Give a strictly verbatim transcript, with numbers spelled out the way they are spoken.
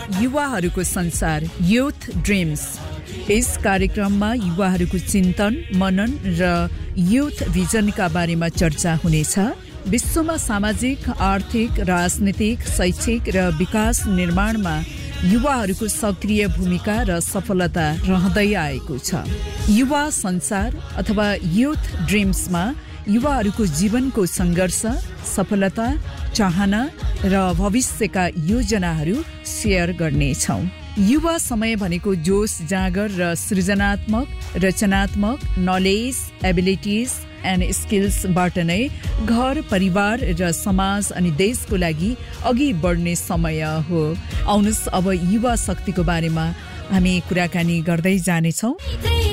युवाहरूको संसार youth dreams. यस कार्यक्रममा युवाहरूको चिन्तन, मनन र युथ भिजनका बारेमा चर्चा हुनेछ। विश्वमा सामाजिक, आर्थिक, राजनीतिक, शैक्षिक र विकास निर्माणमा युवाहरूको सक्रिय भूमिका र सफलता रहँदै आएको छ। युवा संसार अथवा युथ ड्रिम्समा युवाहरूको जीवनको सङ्घर्ष, सफलता, चाहना र भविष्यका योजनाहरू सेयर गर्नेछौँ। युवा समय भनेको जोश, जाँगर र सृजनात्मक, रचनात्मक, नलेज, एबिलिटिज एन्ड स्किल्सबाट नै घर, परिवार र समाज अनि देशको लागि अघि बढ्ने समय हो। आउनुहोस् अब युवा शक्तिको बारेमा हामी कुराकानी गर्दै जानेछौँ।